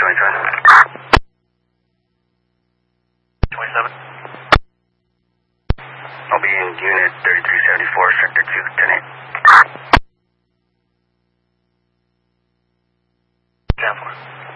27. 27. I'll be in unit 3374, sector 2, 10-8. 10-4.